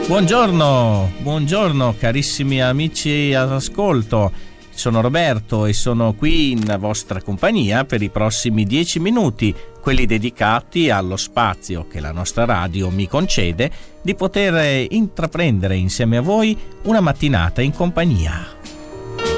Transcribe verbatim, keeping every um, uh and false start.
Buongiorno, buongiorno carissimi amici all'ascolto, sono Roberto e sono qui in vostra compagnia per i prossimi dieci minuti, quelli dedicati allo spazio che la nostra radio mi concede di poter intraprendere insieme a voi una mattinata in compagnia.